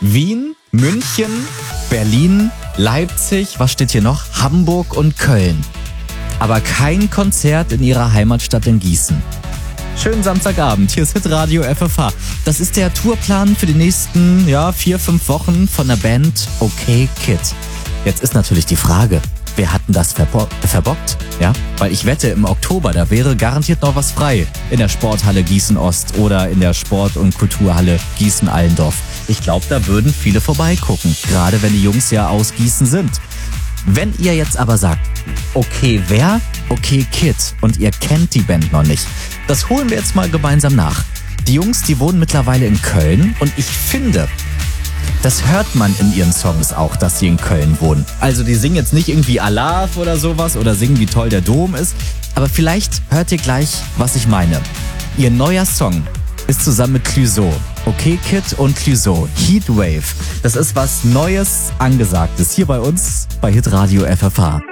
Wien, München, Berlin, Leipzig, was steht hier noch? Hamburg und Köln. Aber kein Konzert in ihrer Heimatstadt in Gießen. Schönen Samstagabend, hier ist Hitradio FFH. Das ist der Tourplan für die nächsten 4-5 Wochen von der Band OK Kid. Jetzt ist natürlich die Frage, wer hat denn das verbockt? Ja, weil ich wette, im Oktober, da wäre garantiert noch was frei. In der Sporthalle Gießen-Ost oder in der Sport- und Kulturhalle Gießen-Allendorf. Ich glaube, da würden viele vorbeigucken, gerade wenn die Jungs ja aus Gießen sind. Wenn ihr jetzt aber sagt, okay, wer? OK Kid und ihr kennt die Band noch nicht, das holen wir jetzt mal gemeinsam nach. Die Jungs, die wohnen mittlerweile in Köln und ich finde, das hört man in ihren Songs auch, dass sie in Köln wohnen. Also die singen jetzt nicht irgendwie Alaf oder sowas oder singen, wie toll der Dom ist. Aber vielleicht hört ihr gleich, was ich meine. Ihr neuer Song ist zusammen mit Clouseau. OK Kid und Clouseau. Heatwave. Das ist was Neues, Angesagtes hier bei uns bei Hitradio FFH.